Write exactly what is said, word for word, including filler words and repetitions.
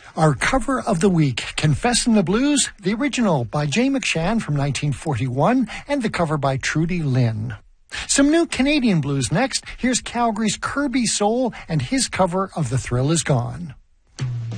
Our cover of the week, Confessin' the Blues, the original by Jay McShann from nineteen forty-one, and the cover by Trudy Lynn. Some new Canadian blues next. Here's Calgary's Kirby Soul and his cover of The Thrill Is Gone.